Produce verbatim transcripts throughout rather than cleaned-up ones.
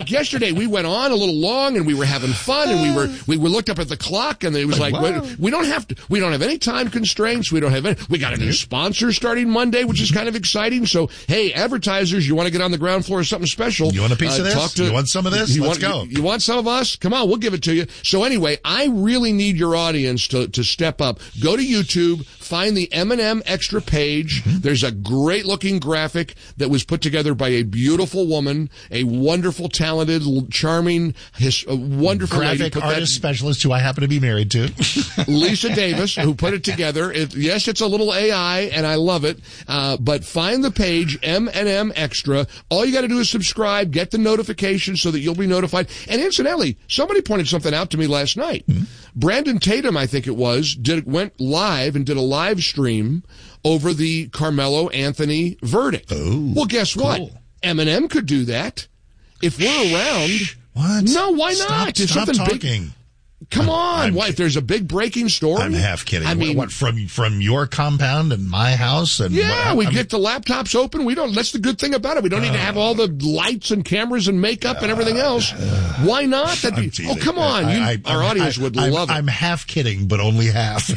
like yesterday, we went on a little long, and we were having fun, and we were we were looked up at the clock, and it was like, Wow. we, we don't have to, we don't have any time constraints. We don't have any. We got a new sponsor starting Monday, which is kind of exciting. So, hey, advertisers, you want to get on the ground floor of something special? You want a piece uh, of this? Talk to, you want some of this? You Let's want, go. You, you want some of us? Come on, we'll give it to you. So anyway, I really need your audience to to step up. Go to YouTube, find the M and M Extra page. Mm-hmm. There's a great looking graphic that was put together by a beautiful woman, a wonderful, talented, charming, his, a wonderful lady. Graphic Put artist that, specialist who I happen to be married to. Lisa Davis, who put it together. It, yes, it's a little A I, and I love it. Uh, but find the page, M and M Extra. All you got to do is subscribe, get the notification so that you'll be notified. And incidentally, somebody pointed something out to me last night. Mm-hmm. Brandon Tatum, I think it was, did went live and did a live stream over the Carmelo Anthony verdict. Oh, well, guess what? cool. Eminem could do that if we're around. What? No, why Stop, not? If stop something talking. Big, come I'm, on. I'm, why, if there's a big breaking story? I'm half kidding. I mean, what, from from your compound and my house? And yeah, what, we I get mean, the laptops open. We don't. That's the good thing about it. We don't need to have all the lights and camoras and makeup and everything else. Why not? That'd be, oh, come on. You, I, I, our I'm, audience I, would I'm, love it. I'm half kidding, but only half.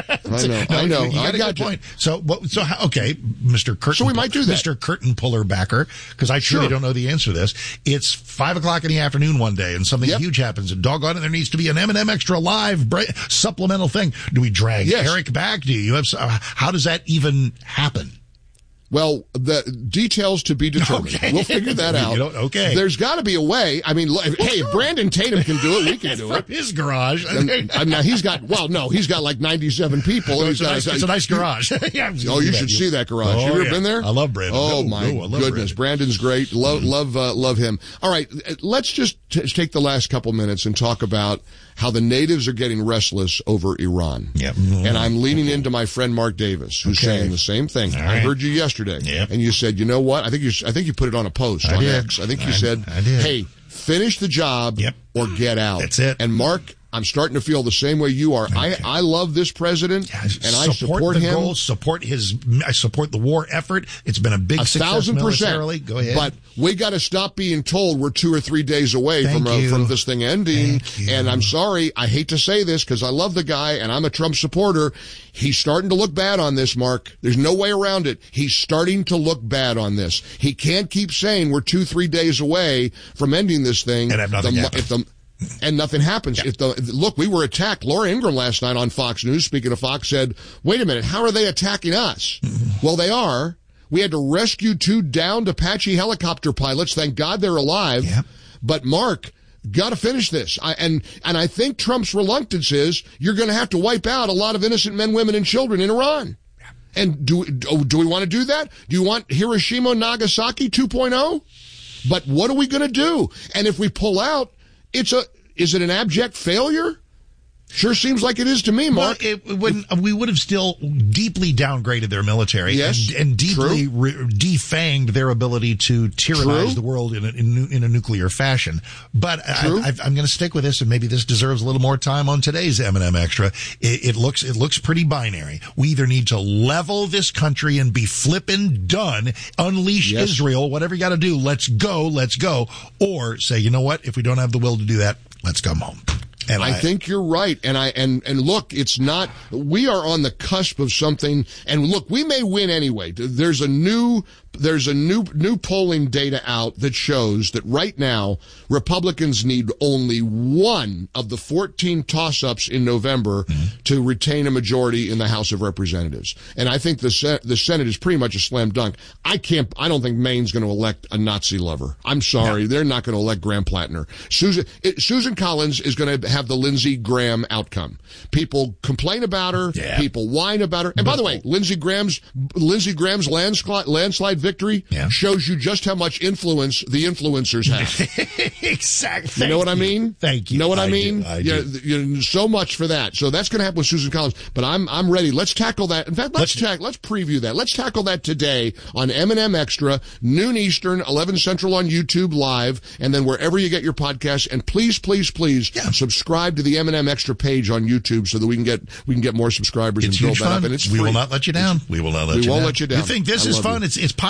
I know. No, I know. You got I a got good you. point. So, what, so how, okay, Mister Curtain. So we might do that. Mister Curtain Puller Backer, because I truly Sure. don't know the answer to this. It's five o'clock in the afternoon one day, and something Yep. huge happens, and doggone it, there needs to be an M and M Extra live bra- supplemental thing. Do we drag Yes. Eric back? Do you have? Uh, how does that even happen? Well, the details to be determined. Okay. We'll figure that You out. don't- okay. There's got to be a way. I mean, if, hey, if Brandon Tatum can do it, we can do From it. his garage. And, I mean, he's got, well, no, he's got like ninety-seven people. So He's it's, a got nice, it's a nice garage. Yeah, Oh, you should see that garage. Oh, you ever yeah. been there? I love Brandon. Oh, No, my no, I love goodness. Brandon. Brandon's great. Love, Mm-hmm. love, uh, love him. All right. Let's just t- take the last couple minutes and talk about how the natives are getting restless over Iran. Yep. And I'm leaning into my friend Mark Davis, who's Okay. saying the same thing. All I right. heard you yesterday. Yep. And you said, you know what? I think you, I think you put it on a post I on did. X. I think you I- said, I did. hey, finish the job Yep. or get out. That's it. And Mark, I'm starting to feel the same way you are. I, I love this president, and I support the him. goals, support his, I support the war effort. It's been a big A success thousand militarily. percent. Go ahead. But we got to stop being told we're two or three days away Thank from uh, you. from this thing ending. Thank you. And I'm sorry, I hate to say this because I love the guy and I'm a Trump supporter. He's starting to look bad on this, Mark. There's no way around it. He's starting to look bad on this. He can't keep saying we're two, three days away from ending this thing. And have nothing The- happen. if the And nothing happens. Yeah. If the look, we were attacked. Laura Ingraham last night on Fox News, speaking of Fox, said, "Wait a minute, how are they attacking us?" Mm-hmm. Well, they are. We had to rescue two downed Apache helicopter pilots. Thank God they're alive. Yep. But Mark, got to finish this. I, and and I think Trump's reluctance is you're going to have to wipe out a lot of innocent men, women, and children in Iran. And do do we want to do that? Do you want Hiroshima, Nagasaki two point oh? But what are we going to do? And if we pull out, it's a, is it an abject failure? Sure seems like it is to me, Mark. Well, it wouldn't, we would have still deeply downgraded their military Yes, and, and deeply true. re- defanged their ability to tyrannize True. the world in a, in, in a nuclear fashion. But True. I, I, I'm going to stick with this, and maybe this deserves a little more time on today's M and M Extra. It, it looks it looks pretty binary. We either need to level this country and be flippin' done, unleash Yes. Israel, whatever you got to do, let's go, let's go, or say, you know what, if we don't have the will to do that, let's come home. And I, I think you're right. And I, and, and look, it's not, we are on the cusp of something. And look, we may win anyway. There's a new, there's a new, new polling data out that shows that right now, Republicans need only one of the fourteen toss-ups in November mm-hmm. to retain a majority in the House of Representatives. And I think the Sen- the Senate is pretty much a slam dunk. I can't, I don't think Maine's going to elect a Nazi lover. I'm sorry. No. They're not going to elect Graham Plattner. Susan, it, Susan Collins is going to have the Lindsey Graham outcome. People complain about her. Yeah. People whine about her. And by the way, Lindsey Graham's, Lindsey Graham's landslide, landslide victory yeah. shows you just how much influence the influencers have. Exactly. You know what I mean? Thank you. You know what I, I mean? Do. I yeah, do. You know, so much for that. So that's going to happen with Susan Collins. But I'm I'm ready. Let's tackle that. In fact, let's let's, ta- let's preview that. Let's tackle that today on M and M Extra, noon Eastern, eleven Central on YouTube Live, and then wherever you get your podcasts. And please, please, please yeah. subscribe to the M and M Extra page on YouTube so that we can get we can get more subscribers it's and build huge that fun. up. And it's we free. will not let you down. We will not let we you won't down. let you down. You think this I is fun? You. It's it's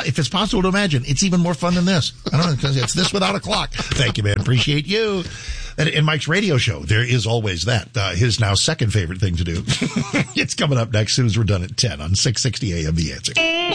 if it's possible to imagine, it's even more fun than this. I don't know, because it's this without a clock. Thank you, man. Appreciate you. And in Mike's radio show, there is always that. Uh, his now second favorite thing to do. It's coming up next as soon as we're done at ten on six sixty A M The Answer.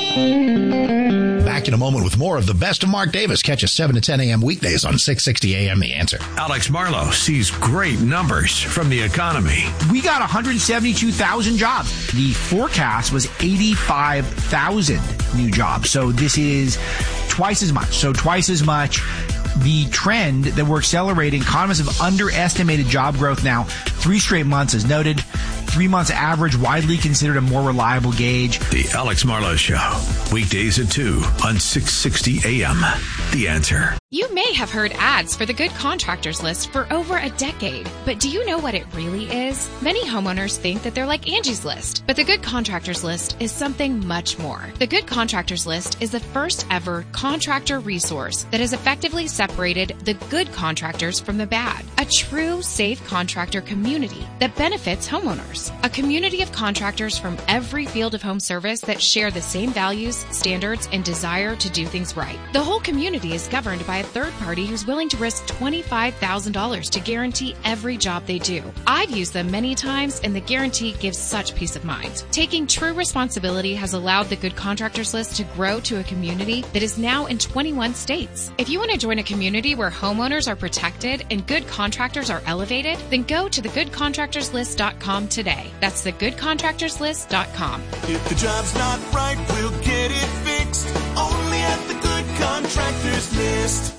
Back in a moment with more of the best of Mark Davis. Catch us seven to ten A M weekdays on six sixty A M The Answer. Alex Marlowe sees great numbers from the economy. We got one hundred seventy-two thousand jobs. The forecast was eighty-five thousand new jobs. So this is twice as much. So twice as much. The trend that we're accelerating, economists have underestimated job growth now three straight months, as noted. Three months average, widely considered a more reliable gauge. The Alex Marlowe Show, weekdays at two on six sixty A M The Answer. You may have heard ads for the Good Contractors List for over a decade, but do you know what it really is? Many homeowners think that they're like Angie's List, but the Good Contractors List is something much more. The Good Contractors List is the first ever contractor resource that has effectively separated the good contractors from the bad. A true, safe contractor community that benefits homeowners. A community of contractors from every field of home service that share the same values, standards, and desire to do things right. The whole community is governed by a third party who's willing to risk twenty-five thousand dollars to guarantee every job they do. I've used them many times, and the guarantee gives such peace of mind. Taking true responsibility has allowed the Good Contractors List to grow to a community that is now in twenty-one states. If you want to join a community where homeowners are protected and good contractors are elevated, then go to the good contractors list dot com today. That's the good contractors list dot com. If the job's not right, we'll get it fixed. Only at the Good Contractors List.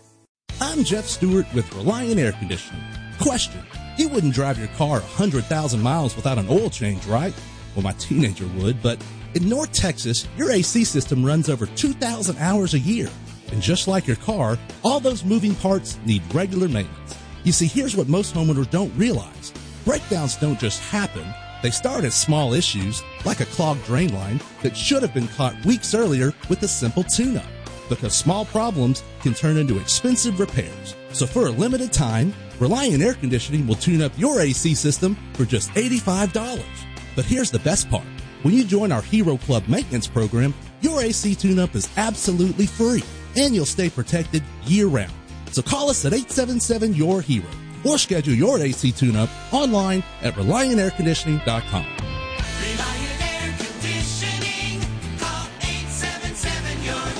I'm Jeff Stewart with Reliant Air Conditioning. Question: you wouldn't drive your car one hundred thousand miles without an oil change, right? Well, my teenager would, but in North Texas, your A C system runs over two thousand hours a year. And just like your car, all those moving parts need regular maintenance. You see, here's what most homeowners don't realize. Breakdowns don't just happen. They start as small issues, like a clogged drain line that should have been caught weeks earlier with a simple tune-up. Because small problems can turn into expensive repairs. So for a limited time, Reliant Air Conditioning will tune up your A C system for just eighty-five dollars. But here's the best part. When you join our Hero Club maintenance program, your A C tune-up is absolutely free, and you'll stay protected year-round. So call us at eight seven seven, Y O U R hero. Or schedule your A C tune-up online at reliant air conditioning dot com. Reliant Air Conditioning. Call eight seven seven, Y O U R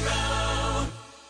hero.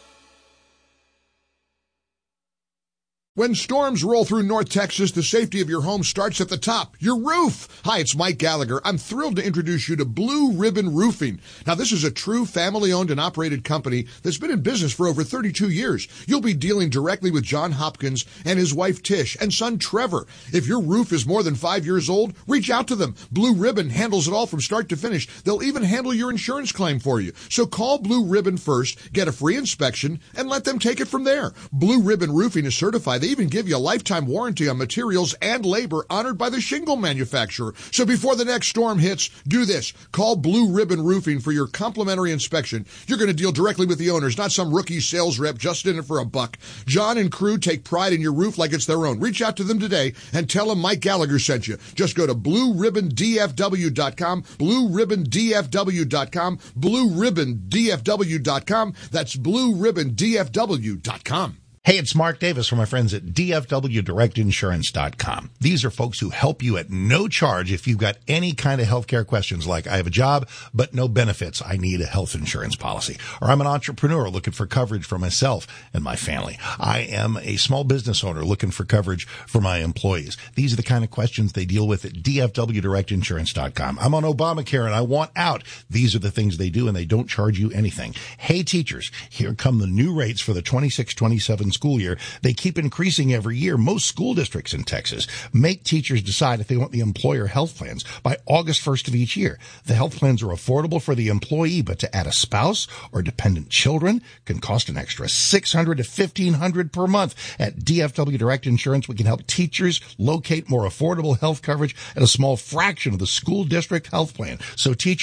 When storms roll through North Texas, the safety of your home starts at the top, your roof. Hi, it's Mike Gallagher. I'm thrilled to introduce you to Blue Ribbon Roofing. Now, this is a true family-owned and operated company that's been in business for over thirty-two years. You'll be dealing directly with John Hopkins and his wife Tish and son Trevor. If your roof is more than five years old, reach out to them. Blue Ribbon handles it all from start to finish. They'll even handle your insurance claim for you. So call Blue Ribbon first, get a free inspection, and let them take it from there. Blue Ribbon Roofing is certified. They even give you a lifetime warranty on materials and labor honored by the shingle manufacturer. So before the next storm hits, do this. Call Blue Ribbon Roofing for your complimentary inspection. You're going to deal directly with the owners, not some rookie sales rep just in it for a buck. John and crew take pride in your roof like it's their own. Reach out to them today and tell them Mike Gallagher sent you. Just go to blue ribbon d f w dot com, blue ribbon d f w dot com, blue ribbon d f w dot com. That's blue ribbon d f w dot com. Hey, it's Mark Davis from my friends at D F W direct insurance dot com. These are folks who help you at no charge if you've got any kind of healthcare questions like, I have a job, but no benefits. I need a health insurance policy. Or I'm an entrepreneur looking for coverage for myself and my family. I am a small business owner looking for coverage for my employees. These are the kind of questions they deal with at D F W direct insurance dot com. I'm on Obamacare and I want out. These are the things they do, and they don't charge you anything. Hey, teachers, here come the new rates for the twenty-six twenty-seven school year. They keep increasing every year. Most school districts in Texas make teachers decide if they want the employer health plans by August first of each year. The health plans are affordable for the employee, but to add a spouse or dependent children can cost an extra six hundred dollars to fifteen hundred dollars per month. At D F W Direct Insurance, we can help teachers locate more affordable health coverage at a small fraction of the school district health plan. So teachers,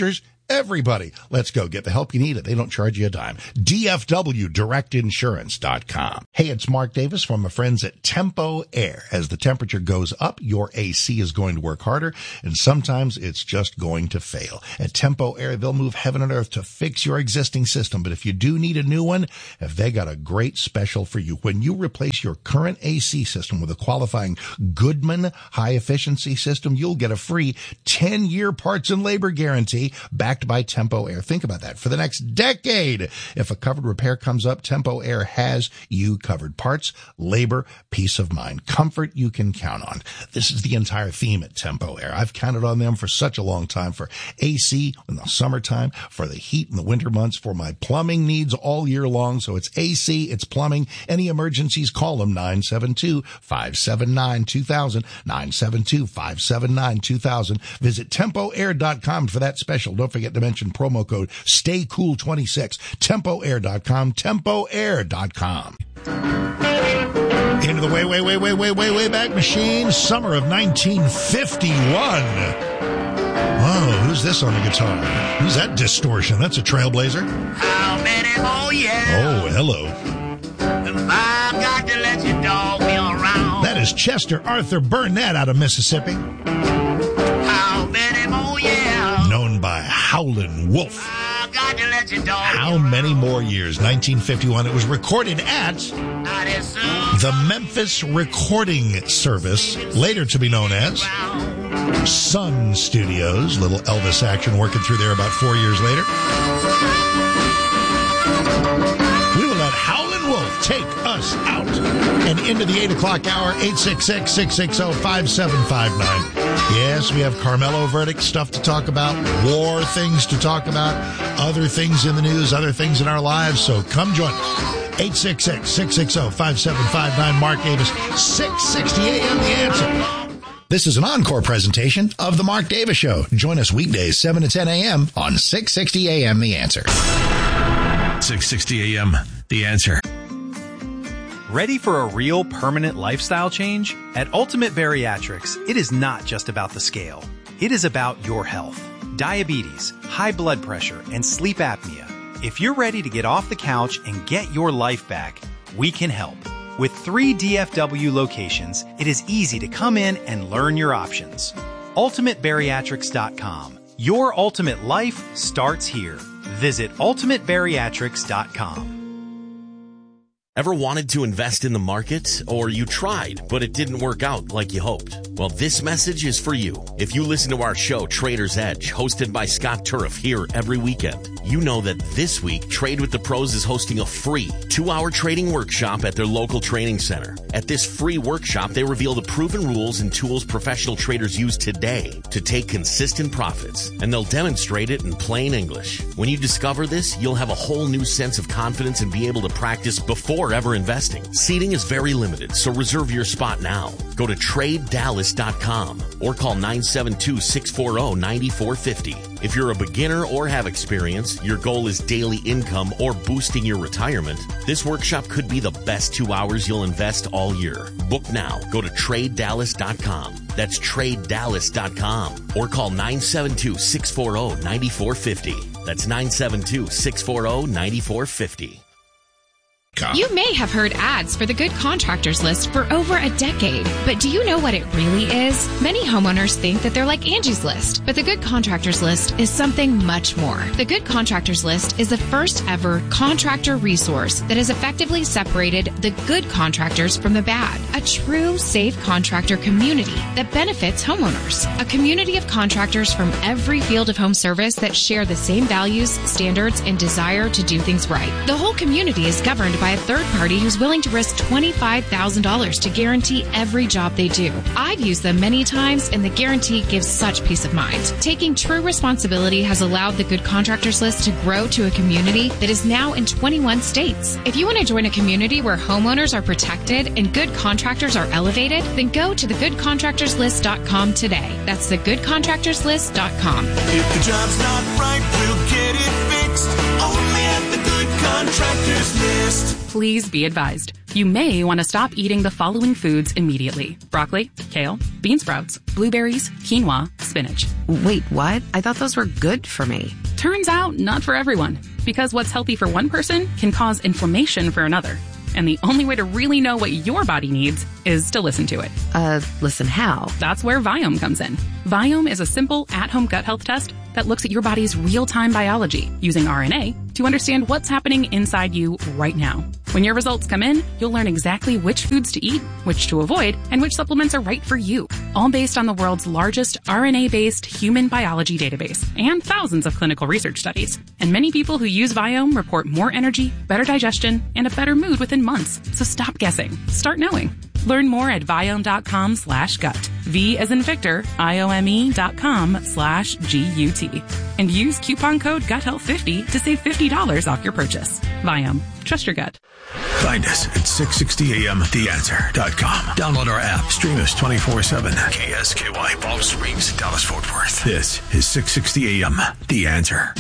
everybody. Let's go. Get the help you need. They don't charge you a dime. D F W direct insurance dot com. Hey, it's Mark Davis from my friends at Tempo Air. As the temperature goes up, your A C is going to work harder, and sometimes it's just going to fail. At Tempo Air, they'll move heaven and earth to fix your existing system. But if you do need a new one, have they got a great special for you. When you replace your current A C system with a qualifying Goodman high-efficiency system, you'll get a free ten-year parts and labor guarantee backed by Tempo Air. Think about that. For the next decade, if a covered repair comes up, Tempo Air has you covered. Parts, labor, peace of mind, comfort you can count on. This is the entire theme at Tempo Air. I've counted on them for such a long time, for A C in the summertime, for the heat in the winter months, for my plumbing needs all year long. So it's A C, it's plumbing. Any emergencies, call them nine seven two, five seven nine, two thousand, nine seven two, five seven nine, two thousand. Visit tempo air dot com for that special. Don't forget to mention promo code stay cool twenty-six. tempo air dot com, tempo air dot com. Into the way, way, way, way, way, way, way back machine, summer of nineteen fifty-one. Whoa, who's this on the guitar? Who's that distortion? That's a trailblazer. How many more years? Oh, hello. I've got to let you dog me around. That is Chester Arthur Burnett out of Mississippi, How many more years? known by Howlin' Wolf. I've got to let you dog How me many more years? nineteen fifty-one. It was recorded at around. Not as soon the Memphis Recording Service, later to be known as Sun Studios. Little Elvis action working through there about four years later. We will let Howlin' Wolf take us out. And into the eight o'clock hour, eight six six, six six zero, five seven five nine. Yes, we have Carmelo verdict stuff to talk about, war things to talk about, other things in the news, other things in our lives. So come join us. eight six six, six six zero, five seven five nine. Mark Davis, six sixty a.m. The Answer. This is an encore presentation of The Mark Davis Show. Join us weekdays, seven to ten a.m. on six sixty a.m. The Answer. six sixty a.m. The Answer. Ready for a real permanent lifestyle change? At Ultimate Bariatrics, it is not just about the scale. It is about your health. Diabetes, high blood pressure, and sleep apnea. If you're ready to get off the couch and get your life back, we can help. With three D F W locations, it is easy to come in and learn your options. ultimate bariatrics dot com. Your ultimate life starts here. Visit ultimate bariatrics dot com. Ever wanted to invest in the market? Or you tried, but it didn't work out like you hoped? Well, this message is for you. If you listen to our show, Trader's Edge, hosted by Scott Turf here every weekend, you know that this week, Trade with the Pros is hosting a free two-hour trading workshop at their local training center. At this free workshop, they reveal the proven rules and tools professional traders use today to take consistent profits, and they'll demonstrate it in plain English. When you discover this, you'll have a whole new sense of confidence and be able to practice before ever investing. Seating is very limited, so reserve your spot now. Go to trade dallas dot com or call nine seven two, six four zero, nine four five zero. If you're a beginner or have experience, your goal is daily income or boosting your retirement, this workshop could be the best two hours you'll invest all year. Book now. Go to trade dallas dot com. That's trade dallas dot com or call nine seven two, six four zero, nine four five zero. That's nine seven two, six four zero, nine four five zero. You may have heard ads for the Good Contractors List for over a decade, but do you know what it really is? Many homeowners think that they're like Angie's List, but the Good Contractors List is something much more. The Good Contractors List is the first ever contractor resource that has effectively separated the good contractors from the bad. A true safe contractor community that benefits homeowners. A community of contractors from every field of home service that share the same values, standards, and desire to do things right. The whole community is governed by a third party who's willing to risk twenty-five thousand dollars to guarantee every job they do. I've used them many times, and the guarantee gives such peace of mind. Taking true responsibility has allowed the Good Contractors List to grow to a community that is now in twenty-one states. If you want to join a community where homeowners are protected and good contractors are elevated, then go to the good contractors list dot com today. That's the good contractors list dot com. If the job's not right, we'll get it fixed. Only at the Good Contractors List. Please be advised. You may want to stop eating the following foods immediately. Broccoli, kale, bean sprouts, blueberries, quinoa, spinach. Wait, what? I thought those were good for me. Turns out, not for everyone, because what's healthy for one person can cause inflammation for another. And the only way to really know what your body needs is to listen to it. Uh, listen how? That's where Viome comes in. Viome is a simple, at-home gut health test that looks at your body's real-time biology using R N A to understand what's happening inside you right now. When your results come in, you'll learn exactly which foods to eat, which to avoid, and which supplements are right for you. All based on the world's largest R N A-based human biology database and thousands of clinical research studies. And many people who use Viome report more energy, better digestion, and a better mood within months. So stop guessing. Start knowing. Learn more at Viome.com slash gut. V as in Victor, I-O-M-E dot com slash G-U-T. And use coupon code gut health fifty to save fifty dollars off your purchase. Viome. Trust your gut. Find us at six sixty a m the answer dot com. Download our app. Stream us twenty-four seven. K S K Y, Palm Springs, Dallas, Fort Worth. This is six sixty A M, The Answer.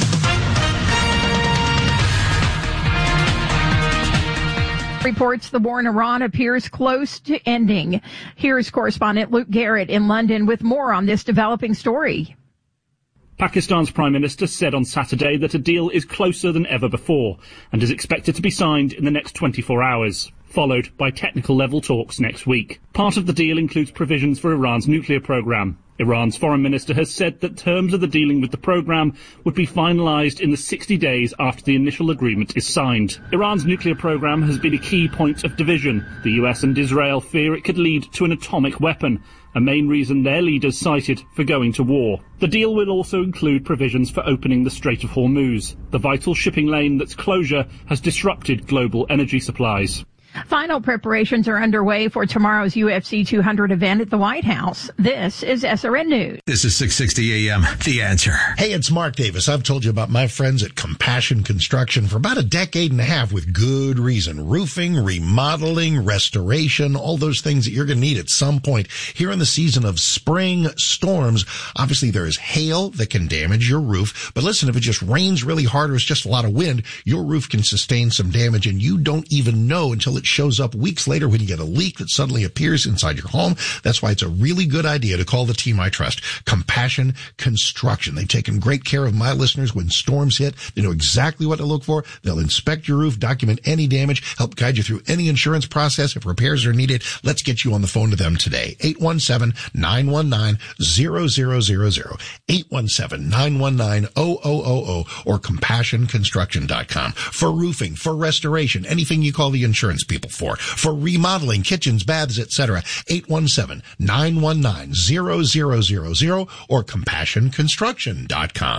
Reports the war in Iran appears close to ending. Here's correspondent Luke Garrett in London with more on this developing story. Pakistan's Prime Minister said on Saturday that a deal is closer than ever before and is expected to be signed in the next twenty-four hours, followed by technical level talks next week. Part of the deal includes provisions for Iran's nuclear program. Iran's foreign minister has said that terms of the dealing with the program would be finalized in the sixty days after the initial agreement is signed. Iran's nuclear program has been a key point of division. The U S and Israel fear it could lead to an atomic weapon, a main reason their leaders cited for going to war. The deal will also include provisions for opening the Strait of Hormuz, the vital shipping lane that's closure has disrupted global energy supplies. Final preparations are underway for tomorrow's U F C two hundred event at the White House. This is S R N News. This is six sixty A M, The Answer. Hey, it's Mark Davis. I've told you about my friends at Compassion Construction for about a decade and a half with good reason. Roofing, remodeling, restoration, all those things that you're going to need at some point here in the season of spring storms. Obviously, there is hail that can damage your roof. But listen, if it just rains really hard or it's just a lot of wind, your roof can sustain some damage and you don't even know until it shows up weeks later when you get a leak that suddenly appears inside your home. That's why it's a really good idea to call the team I trust, Compassion Construction. They've taken great care of my listeners when storms hit. They know exactly what to look for. They'll inspect your roof, document any damage, help guide you through any insurance process if repairs are needed. Let's get you on the phone to them today. eight one seven, nine one nine, zero zero zero zero. eight one seven, nine one nine, zero zero zero zero or compassion construction dot com. For roofing, for restoration, anything you call the insurance people for. For remodeling, kitchens, baths, et cetera. eight one seven, nine one nine, zero zero zero zero or compassion construction dot com.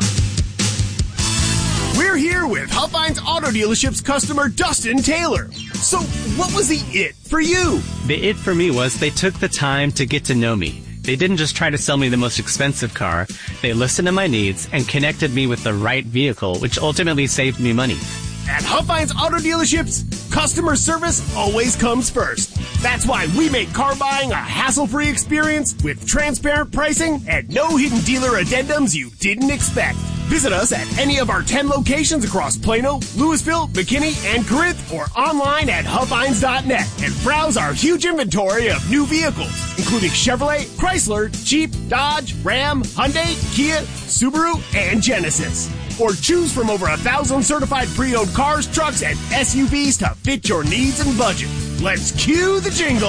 We're here with Huffines Auto Dealership's customer Dustin Taylor. So, what was the it for you? The it for me was they took the time to get to know me. They didn't just try to sell me the most expensive car. They listened to my needs and connected me with the right vehicle, which ultimately saved me money. At Huffines Auto Dealerships, customer service always comes first. That's why we make car buying a hassle-free experience with transparent pricing and no hidden dealer addendums you didn't expect. Visit us at any of our ten locations across Plano, Louisville, McKinney, and Corinth, or online at Huffines dot net and browse our huge inventory of new vehicles, including Chevrolet, Chrysler, Jeep, Dodge, Ram, Hyundai, Kia, Subaru, and Genesis. Or choose from over a thousand certified pre-owned cars, trucks, and S U Vs to fit your needs and budget. Let's cue the jingle.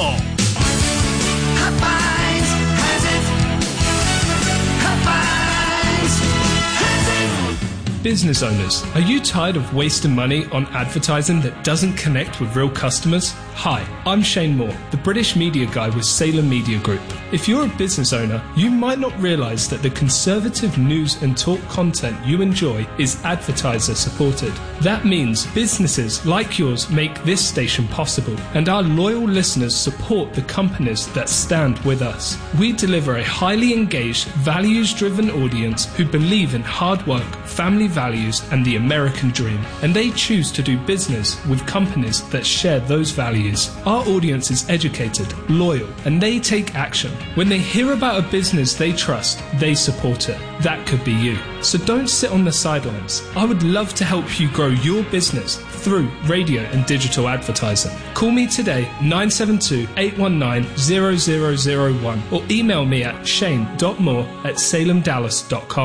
Huffines has it. Huffines has it. Business owners, are you tired of wasting money on advertising that doesn't connect with real customers? Hi, I'm Shane Moore, the British media guy with Salem Media Group. If you're a business owner, you might not realise that the conservative news and talk content you enjoy is advertiser supported. That means businesses like yours make this station possible, and our loyal listeners support the companies that stand with us. We deliver a highly engaged, values-driven audience who believe in hard work, family values, and the American dream, and they choose to do business with companies that share those values. Our audience is educated, loyal, and they take action. When they hear about a business they trust, they support it. That could be you. So don't sit on the sidelines. I would love to help you grow your business through radio and digital advertising. Call me today, nine seven two, eight one nine, zero zero zero one, or email me at shane dot moore at salem dallas dot com.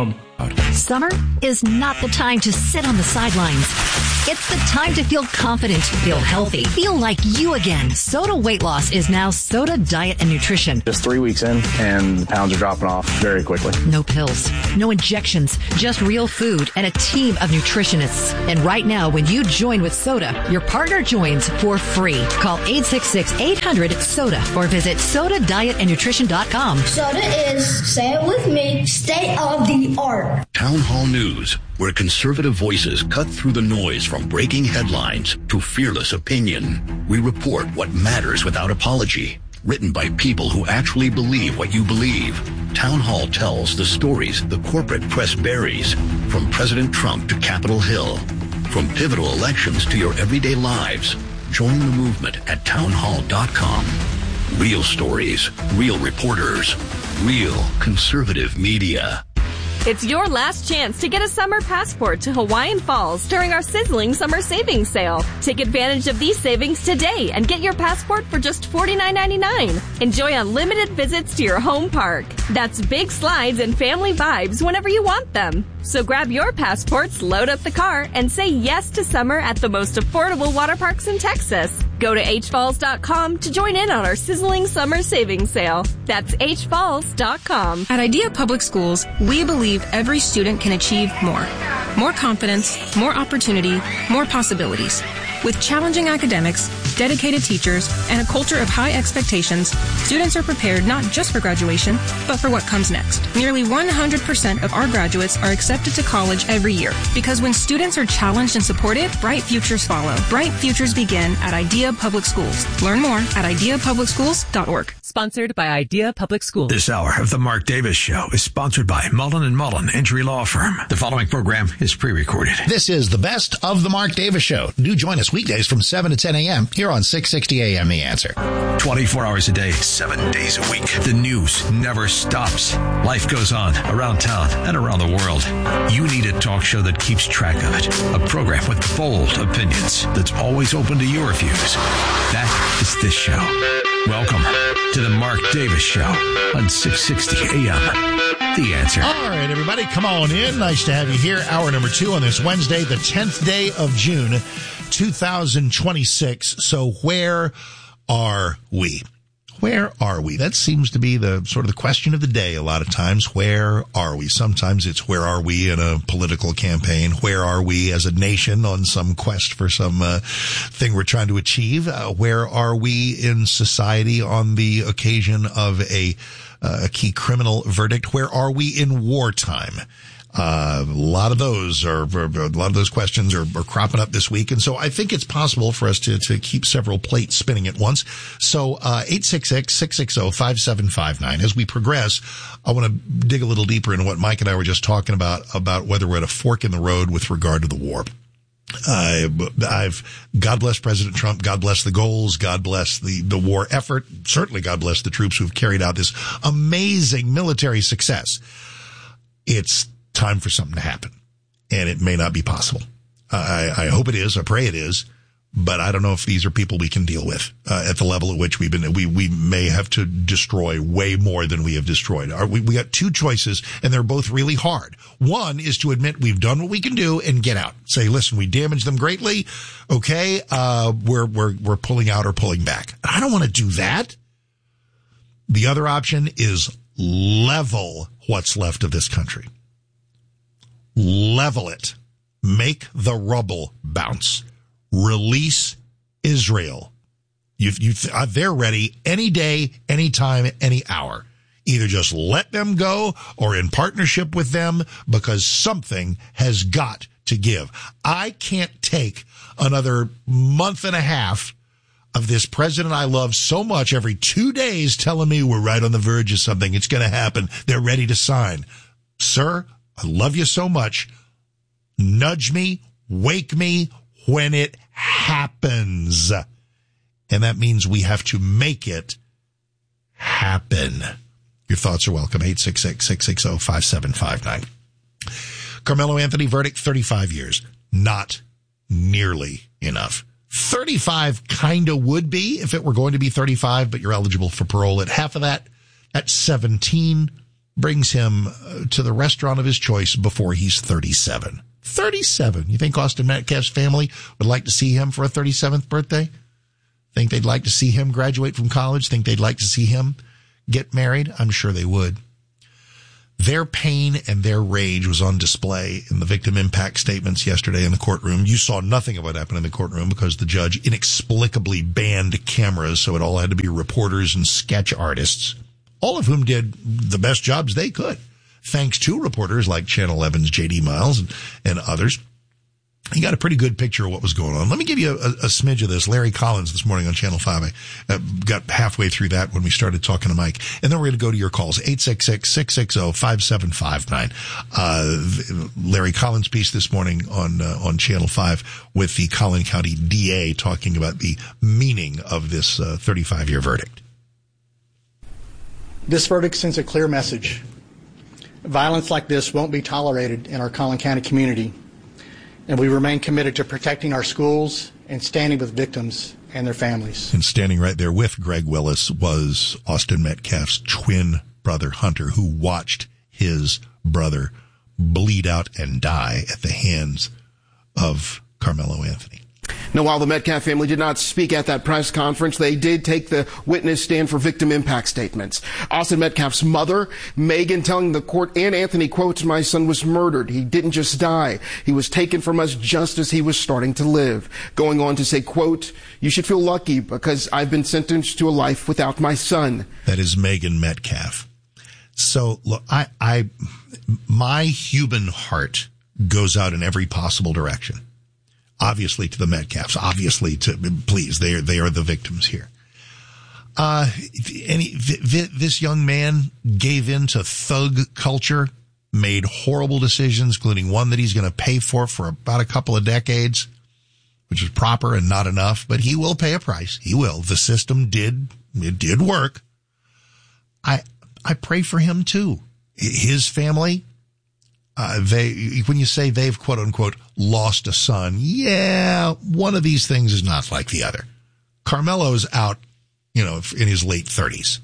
Summer is not the time to sit on the sidelines. It's the time to feel confident, feel healthy, feel like you again. Soda Weight Loss is now Soda Diet and Nutrition. Just three weeks in, and the pounds are dropping off very quickly. No pills, no injections, just real food and a team of nutritionists. And right now, when you join with Soda, your partner joins for free. Call eight six six, eight hundred, SODA or visit soda diet and nutrition dot com. Soda is, say it with me, state of the art. Town Hall News, where conservative voices cut through the noise from breaking headlines to fearless opinion. We report what matters without apology. Written by people who actually believe what you believe. Town Hall tells the stories the corporate press buries, from President Trump to Capitol Hill, from pivotal elections to your everyday lives. Join the movement at town hall dot com. Real stories, real reporters, real conservative media. It's your last chance to get a summer passport to Hawaiian Falls during our sizzling summer savings sale. Take advantage of these savings today and get your passport for just forty-nine ninety-nine. Enjoy unlimited visits to your home park. That's big slides and family vibes whenever you want them. So grab your passports, load up the car, and say yes to summer at the most affordable water parks in Texas. Go to h falls dot com to join in on our sizzling summer savings sale. That's h falls dot com. At Idea Public Schools, we believe every student can achieve more. More confidence, more opportunity, more possibilities. With challenging academics, dedicated teachers, and a culture of high expectations, students are prepared not just for graduation, but for what comes next. Nearly one hundred percent of our graduates are accepted to college every year, because when students are challenged and supported, bright futures follow. Bright futures begin at Idea Public Schools. Learn more at idea public schools dot org. Sponsored by Idea Public Schools. This hour of the Mark Davis Show is sponsored by Mullen and Mullen Injury Law Firm. The following program is pre-recorded. This is the best of the Mark Davis Show. Do join us weekdays from seven to ten a.m. here on six sixty A M The Answer. twenty-four hours a day, seven days a week. The news never stops. Life goes on around town and around the world. You need a talk show that keeps track of it. A program with bold opinions that's always open to your views. That is this show. Welcome to the Mark Davis Show on six sixty A M The Answer. All right, everybody, come on in. Nice to have you here. Hour number two on this Wednesday, the tenth day of June, two thousand twenty-six. So where are we? Where are we? That seems to be the sort of the question of the day a lot of times. Where are we? Sometimes it's where are we in a political campaign? Where are we as a nation on some quest for some uh, thing we're trying to achieve? Uh, where are we in society on the occasion of a, uh, a key criminal verdict? Where are we in wartime? Uh, a lot of those are, a lot of those questions are, are cropping up this week. And so I think it's possible for us to, to keep several plates spinning at once. So, uh, eight six six, six six zero, five seven five nine. As we progress, I want to dig a little deeper into what Mike and I were just talking about, about whether we're at a fork in the road with regard to the war. Uh, I've, God bless President Trump. God bless the goals. God bless the, the war effort. Certainly God bless the troops who've carried out this amazing military success. It's time for something to happen, and it may not be possible. Uh, I, I hope it is. I pray it is, but I don't know if these are people we can deal with uh, at the level at which we've been. We we may have to destroy way more than we have destroyed. Our, we we got two choices, and they're both really hard. One is to admit we've done what we can do and get out. Say, listen, we damaged them greatly. Okay, uh, we're we're we're pulling out or pulling back. I don't want to do that. The other option is level what's left of this country. Level it. Make the rubble bounce. Release Israel. You, you, uh, they're ready any day, any time, any hour. Either just let them go or in partnership with them, because something has got to give. I can't take another month and a half of this president I love so much every two days telling me we're right on the verge of something. It's going to happen. They're ready to sign. Sir, I love you so much. Nudge me, wake me when it happens. And that means we have to make it happen. Your thoughts are welcome. eight six six, six six zero, five seven five nine. Carmelo Anthony verdict, thirty-five years. Not nearly enough. thirty-five kind of would be if it were going to be thirty-five, but you're eligible for parole at half of that. At seventeen, brings him uh, to the restaurant of his choice before he's thirty-seven. thirty-seven. You think Austin Metcalf's family would like to see him for a thirty-seventh birthday? Think they'd like to see him graduate from college? Think they'd like to see him get married? I'm sure they would. Their pain and their rage was on display in the victim impact statements yesterday in the courtroom. You saw nothing of what happened in the courtroom because the judge inexplicably banned cameras, so it all had to be reporters and sketch artists, all of whom did the best jobs they could, thanks to reporters like Channel eleven's J D Miles and, and others. He got a pretty good picture of what was going on. Let me give you a, a smidge of this. Larry Collins this morning on Channel five. I uh, got halfway through that when we started talking to Mike. And then we're going to go to your calls. eight six six, six six zero, five seven five nine. Uh, Larry Collins' piece this morning on, uh, on Channel five with the Collin County D A talking about the meaning of this uh, thirty-five year verdict. This verdict sends a clear message. Violence like this won't be tolerated in our Collin County community, and we remain committed to protecting our schools and standing with victims and their families. And standing right there with Greg Willis was Austin Metcalf's twin brother, Hunter, who watched his brother bleed out and die at the hands of Carmelo Anthony. Now, while the Metcalf family did not speak at that press conference, they did take the witness stand for victim impact statements. Austin Metcalf's mother, Megan, telling the court and Anthony, quote, "My son was murdered. He didn't just die. He was taken from us just as he was starting to live." Going on to say, quote, "You should feel lucky because I've been sentenced to a life without my son." That is Megan Metcalf. So, look, I, I, my human heart goes out in every possible direction. Obviously to the Metcalfs, obviously to, please, they are, they are the victims here. Uh, any, this young man gave in to thug culture, made horrible decisions, including one that he's going to pay for for about a couple of decades, which is proper and not enough, but he will pay a price. He will. The system did, it did work. I, I pray for him too. His family, Uh, they, when you say they've quote unquote lost a son, yeah, one of these things is not like the other. Carmelo's out, you know, in his late thirties.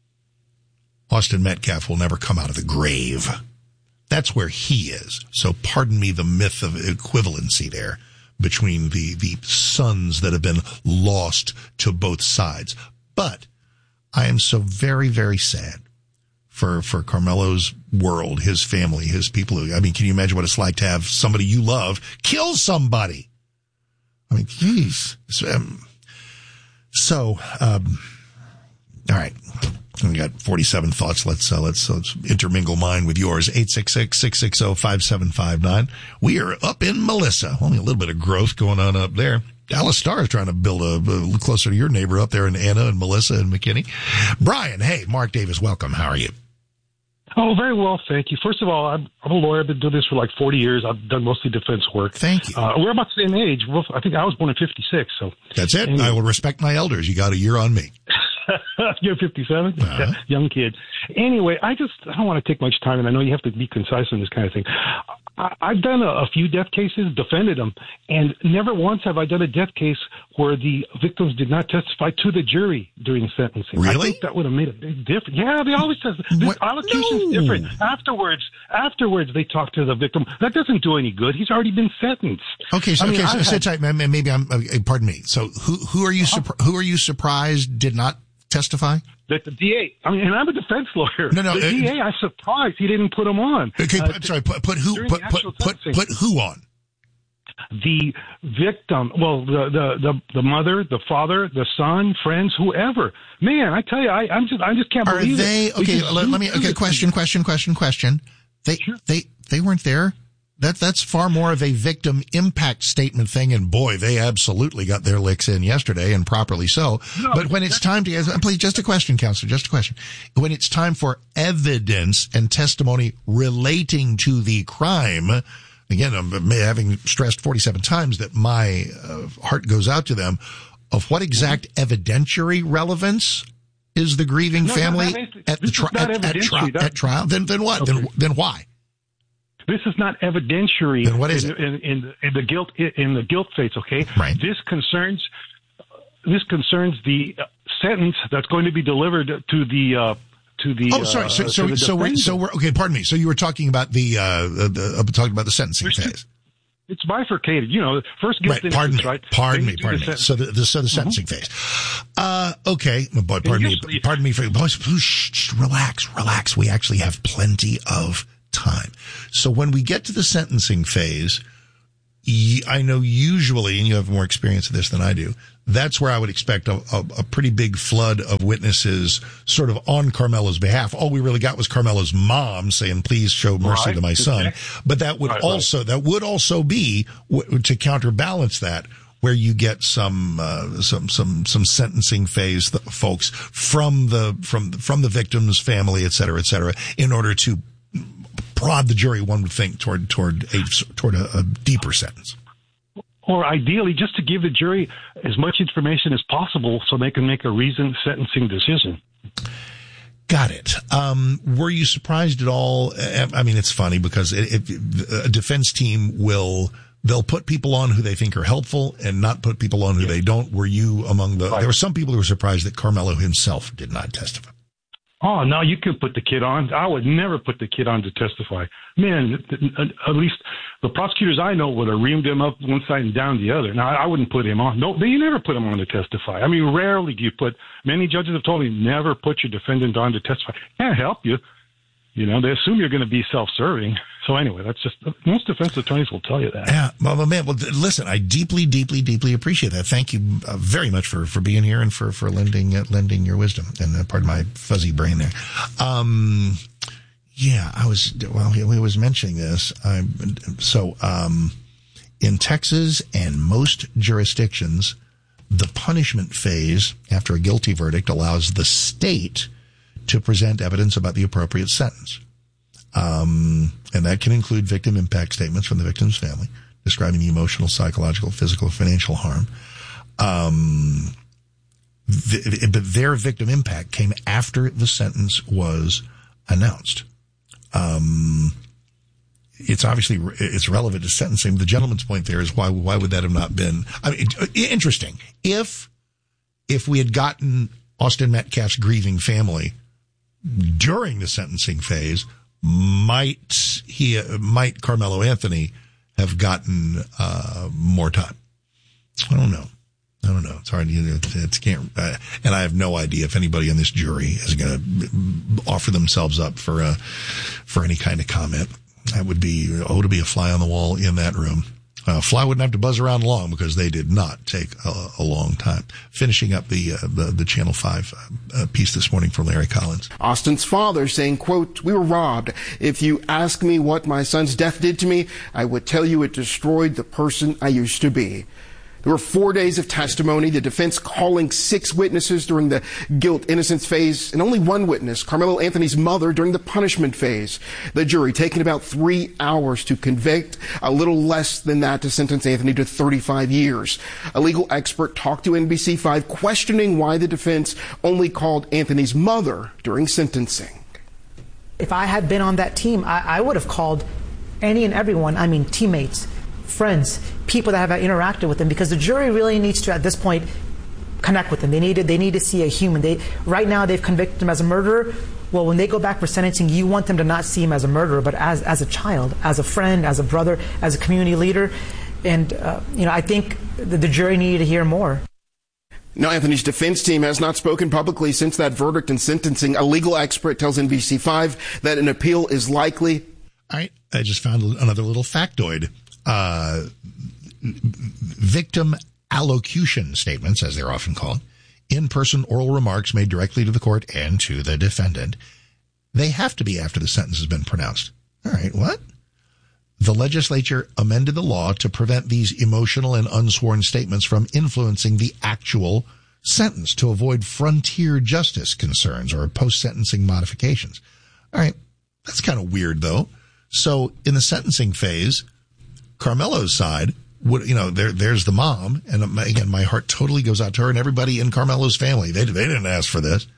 Austin Metcalf will never come out of the grave. That's where he is. So pardon me the myth of equivalency there between the, the sons that have been lost to both sides. But I am so very, very sad for, for Carmelo's world, his family, his people. I mean, can you imagine what it's like to have somebody you love kill somebody? I mean, geez. So, um, so um, all right. We got forty-seven thoughts. Let's, uh, let's, let's intermingle mine with yours. eight six six, six six zero, five seven five nine. We are up in Melissa. Only a little bit of growth going on up there. Dallas Star is trying to build a, a little closer to your neighbor up there in Anna and Melissa and McKinney. Brian, hey, Mark Davis, welcome. How are you? Oh, very well, thank you. First of all, I'm, I'm a lawyer. I've been doing this for like forty years. I've done mostly defense work. Thank you. Uh, we're about the same age. Well, I think I was born in fifty-six. So that's it. Anyway. I will respect my elders. You got a year on me. You're fifty-seven? Uh-huh. Yeah, young kid. Anyway, I just I don't want to take much time, and I know you have to be concise on this kind of thing. I, I've done a, a few death cases, defended them, and never once have I done a death case where the victims did not testify to the jury during sentencing. Really? I think that would have made a big difference. Yeah, they always says this allocution's No. different. Afterwards, afterwards they talk to the victim. That doesn't do any good. He's already been sentenced. Okay, so, I mean, okay, so I've sit had- tight. Maybe I'm. Uh, pardon me. So, who who are you? Surpri- who are you surprised did not testify? That the D A, I mean, and I'm a defense lawyer. No, no, the uh, D A, I'm surprised he didn't put him on. Okay, Uh, put, sorry. Put, put who? during Put the put actual put, sentencing. put who on? The victim, well, the, the the the mother, the father, the son, friends, whoever. Man, I tell you, I, I'm just, I just can't Are believe they it. We okay? just Let, do let me. this. Okay, question, question, question, question. They they they weren't there. That that's far more of a victim impact statement thing, and boy, they absolutely got their licks in yesterday, and properly so. No, but when it's time to, please, just a question, counselor, just a question. When it's time for evidence and testimony relating to the crime, again, I'm having stressed forty-seven times that my uh, heart goes out to them. Of what exact evidentiary relevance is the grieving No, no, family that is- at the this is tri- not at, at, evidentiary. tri- That- at trial? Then then what? Okay. Then then why? This is not evidentiary. Then what is in, it? In, in, the- in the guilt in the guilt phase? Okay, right. This concerns this concerns the uh, sentence that's going to be delivered to the uh, to the. Oh, sorry. So, uh, so, to the so, we're, defendant. so we're okay. Pardon me. So you were talking about the, uh, the uh, talking about the sentencing There's two- phase. It's bifurcated. You know, first guilt Right. Pardon innocence, me. right? Pardon Then me. you do Pardon the me. sen- So the, the so the sentencing phase. Uh, okay. Oh, boy, pardon me. usually- Pardon me for boys. Shh, shh, relax, relax. We actually have plenty of time. So when we get to the sentencing phase, y- I know usually, and you have more experience of this than I do, that's where I would expect a, a, a pretty big flood of witnesses sort of on Carmelo's behalf. All we really got was Carmelo's mom saying, please show mercy Right. to my son. Okay. But that would Right, right. also, that would also be w- to counterbalance that, where you get some, uh, some, some, some sentencing phase th- folks from the, from, from the victim's family, et cetera, et cetera, in order to prod the jury, one would think, toward, toward a, toward a, a deeper sentence. Or ideally, just to give the jury as much information as possible so they can make a reasoned sentencing decision. Got it. Um, were you surprised at all? I mean, it's funny because it, it, a defense team will, they'll put people on who they think are helpful and not put people on who they don't. Were you among the, Right. there were some people who were surprised that Carmelo himself did not testify. Oh, no, you could put the kid on. I would never put the kid on to testify. Man, at least the prosecutors I know would have reamed him up one side and down the other. Now, I wouldn't put him on. No, they never put him on to testify. I mean, rarely do you put, many judges have told me, never put your defendant on to testify. Can't help you. You know, they assume you're going to be self-serving. So anyway, that's just, most defense attorneys will tell you that. Yeah, well, man, well, listen, I deeply, deeply, deeply appreciate that. Thank you uh, very much for, for being here and for, for lending, uh, lending your wisdom. And uh, pardon my fuzzy brain there. Um, yeah, I was, well, he, he was mentioning this. I, so, um, in Texas and most jurisdictions, the punishment phase after a guilty verdict allows the state to present evidence about the appropriate sentence. Um, and that can include victim impact statements from the victim's family, describing the emotional, psychological, physical, financial harm. Um, th- but their victim impact came after the sentence was announced. Um, it's obviously, it's relevant to sentencing. The gentleman's point there is why, why would that have not been, I mean, interesting. If, if we had gotten Austin Metcalf's grieving family during the sentencing phase, might he, might Carmelo Anthony have gotten, uh, more time? I don't know. I don't know. It's hard. You know, it's can't, uh, and I have no idea if anybody on this jury is going to offer themselves up for, uh, for any kind of comment. That would be, oh, to be a fly on the wall in that room. Uh, Fly wouldn't have to buzz around long because they did not take a, a long time. Finishing up the, uh, the, the Channel five uh, piece this morning from Larry Collins. Austin's father saying, quote, "We were robbed. If you ask me what my son's death did to me, I would tell you it destroyed the person I used to be." There were four days of testimony, the defense calling six witnesses during the guilt-innocence phase, and only one witness, Carmelo Anthony's mother, during the punishment phase. The jury taking about three hours to convict, a little less than that to sentence Anthony to thirty-five years. A legal expert talked to N B C five, questioning why the defense only called Anthony's mother during sentencing. If I had been on that team, I, I would have called any and everyone, I mean teammates, friends, people that have interacted with them, because the jury really needs to, at this point, connect with them. They need to, they need to see a human. They, right now, they've convicted him as a murderer. Well, when they go back for sentencing, you want them to not see him as a murderer, but as, as a child, as a friend, as a brother, as a community leader. And, uh, you know, I think the, the jury needed to hear more. Now, Anthony's defense team has not spoken publicly since that verdict and sentencing. A legal expert tells N B C five that an appeal is likely. All right. I just found another little factoid. Uh, victim allocution statements, as they're often called, in-person oral remarks made directly to the court and to the defendant, they have to be after the sentence has been pronounced. All right, what? The legislature amended the law to prevent these emotional and unsworn statements from influencing the actual sentence to avoid frontier justice concerns or post-sentencing modifications. All right, that's kind of weird, though. So in the sentencing phase, Carmelo's side would, you know, there, there's the mom. And again, my heart totally goes out to her and everybody in Carmelo's family. They, they didn't ask for this.